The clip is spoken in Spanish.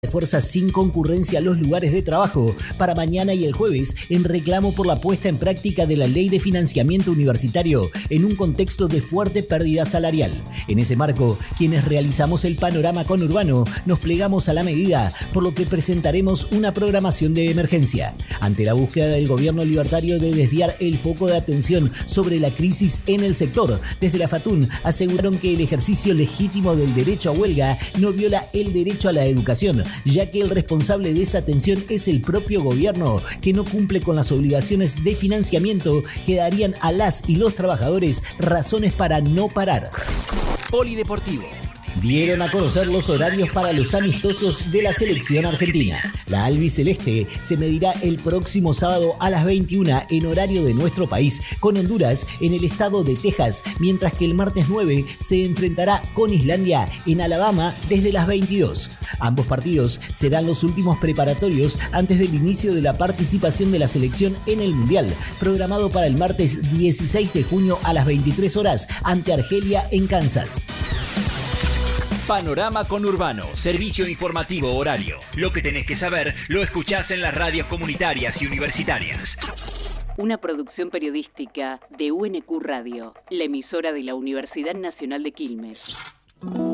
fuerza sin concurrencia a los lugares de trabajo para mañana y el jueves en reclamo por la puesta en práctica de la Ley de Financiamiento Universitario en un contexto de fuerte pérdida salarial. En ese marco, quienes realizamos el panorama conurbano nos plegamos a la medida, por lo que presentaremos una programación de emergencia. Ante la búsqueda del gobierno libertario de desviar el foco de atención sobre la crisis en el sector, desde la FATUN aseguraron que el ejercicio legítimo del derecho a huelga no viola el derecho a la educación, ya que el responsable de esa atención es el propio gobierno, que no cumple con las obligaciones de financiamiento que darían a las y los trabajadores razones para no parar. Polideportivo. Dieron a conocer los horarios para los amistosos de la selección argentina. La albiceleste se medirá el próximo sábado a las 21 en horario de nuestro país con Honduras en el estado de Texas, mientras que el martes 9 se enfrentará con Islandia en Alabama desde las 22. Ambos partidos serán los últimos preparatorios antes del inicio de la participación de la selección en el Mundial, programado para el martes 16 de junio a las 23 horas ante Argelia en Kansas. Panorama Conurbano, servicio informativo horario. Lo que tenés que saber lo escuchás en las radios comunitarias y universitarias. Una producción periodística de UNQ Radio, la emisora de la Universidad Nacional de Quilmes.